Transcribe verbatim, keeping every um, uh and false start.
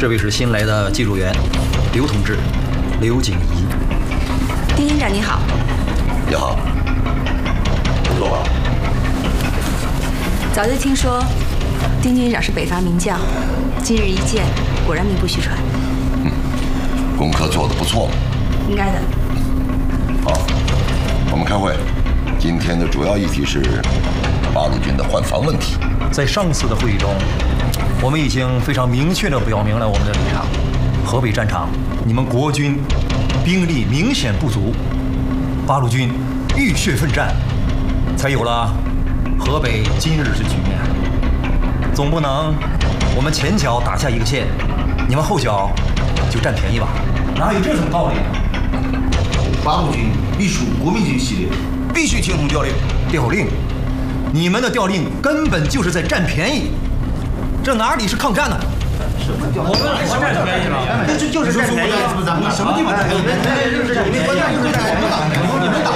这位是新来的记录员，刘同志，刘景怡。 丁营长你好。 你好。坐吧。 早就听说丁军长是北伐名将，今日一见，果然名不虚传。 嗯，功课做得不错。 应该的。 好，我们开会。今天的主要议题是八路军的换防问题。 在上次的会议中，我们已经非常明确地表明了我们的立场。河北战场，你们国军兵力明显不足，八路军浴血奋战，才有了河北今日之局面。总不能我们前脚打下一个县，你们后脚就占便宜吧？哪有这种道理？ 八路军隶属国民军系列，必须听从调令。 调令？你们的调令根本就是在占便宜，这哪里是抗战呢？ 什么叫？我们什么占便宜了？ 这就是占便宜， 什么地方占便宜？你们国家就是占我们打，你们打。